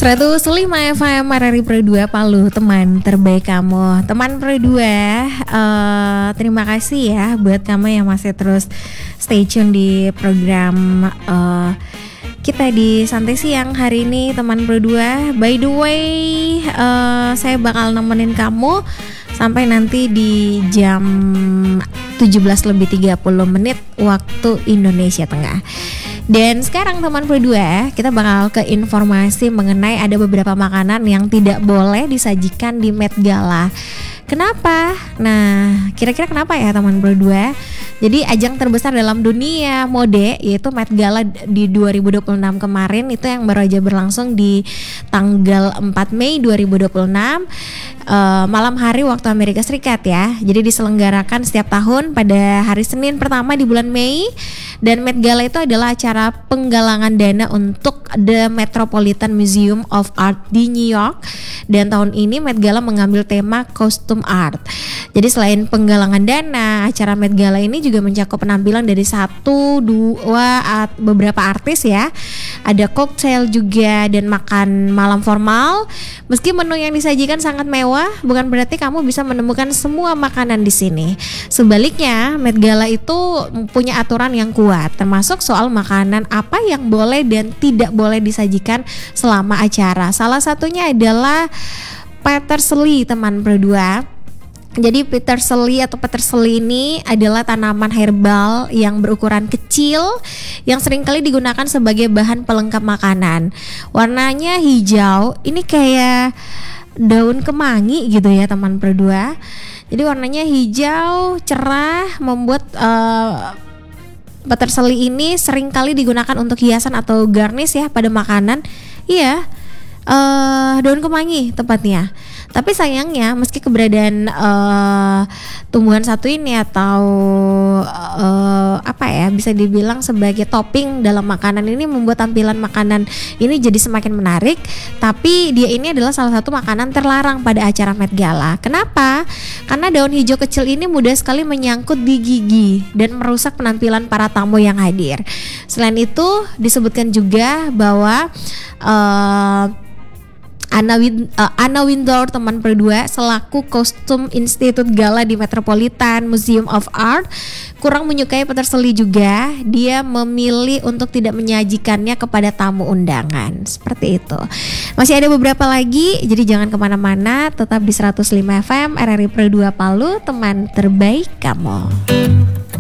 105 FM RRI Pro 2 Palu, teman terbaik kamu. Teman Pro 2, terima kasih ya buat kamu yang masih terus stay tune di program kita di Santai Siang hari ini, teman Pro 2. By the way, saya bakal nemenin kamu sampai nanti di jam 17:30 waktu Indonesia Tengah. Dan sekarang teman Pro 2, kita bakal ke informasi mengenai ada beberapa makanan yang tidak boleh disajikan di Met Gala. Kenapa? Nah, kira-kira kenapa ya teman Pro 2? Jadi ajang terbesar dalam dunia mode yaitu Met Gala di 2026 kemarin, itu yang baru aja berlangsung di tanggal 4 Mei 2026 malam hari waktu Amerika Serikat ya. Jadi diselenggarakan setiap tahun pada hari Senin pertama di bulan Mei. Dan Met Gala itu adalah acara penggalangan dana untuk The Metropolitan Museum of Art di New York. Dan tahun ini Met Gala mengambil tema costume art. Jadi selain penggalangan dana, acara Met Gala ini juga mencakup penampilan dari beberapa artis ya. Ada cocktail juga dan makan malam formal. Meski menu yang disajikan sangat mewah, bukan berarti kamu bisa menemukan semua makanan di sini. Sebaliknya, Met Gala itu punya aturan yang kuat, termasuk soal makanan apa yang boleh dan tidak boleh disajikan selama acara. Salah satunya adalah peterseli, teman Pro 2. Jadi peterseli atau peterseli ini adalah tanaman herbal yang berukuran kecil yang seringkali digunakan sebagai bahan pelengkap makanan. Warnanya hijau, ini kayak daun kemangi gitu ya teman Pro 2. Jadi warnanya hijau cerah, membuat peterseli ini seringkali digunakan untuk hiasan atau garnish ya pada makanan. Iya, daun kemangi tepatnya. Tapi sayangnya meski keberadaan tumbuhan satu ini atau bisa dibilang sebagai topping dalam makanan ini membuat tampilan makanan ini jadi semakin menarik, tapi dia ini adalah salah satu makanan terlarang pada acara Met Gala. Kenapa? Karena daun hijau kecil ini mudah sekali menyangkut di gigi dan merusak penampilan para tamu yang hadir. Selain itu disebutkan juga bahwa Anna Wintour, teman Pro 2, selaku kostum Institut Gala di Metropolitan Museum of Art, kurang menyukai peterseli juga. Dia memilih untuk tidak menyajikannya kepada tamu undangan. Seperti itu. Masih ada beberapa lagi, jadi jangan kemana-mana, tetap di 105 FM RRI Pro 2 Palu, teman terbaik kamu.